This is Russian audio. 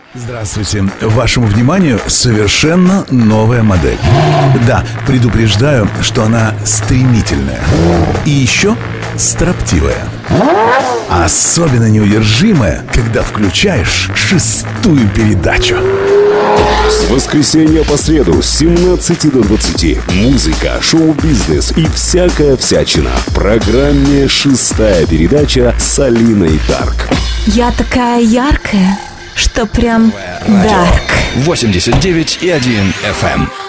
Здравствуйте. Вашему вниманию совершенно новая модель. Да, предупреждаю, что она стремительная. И еще строптивая. Особенно неудержимая, когда включаешь 6-ю передачу. С воскресенья по среду с 17 до 20. Музыка, шоу-бизнес и всякая всячина. В программе «6-я передача» с Алиной Дарк. Я такая яркая, что прям дарк. 89,1 FM.